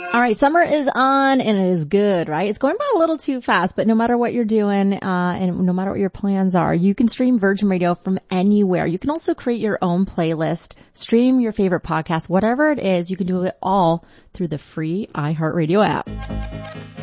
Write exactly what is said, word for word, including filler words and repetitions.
All right, summer is on and it is good, right? It's going by a little too fast, but no matter what you're doing, uh, and no matter what your plans are, you can stream Virgin Radio from anywhere. You can also create your own playlist, stream your favorite podcast, whatever it is, you can do it all through the free iHeartRadio app.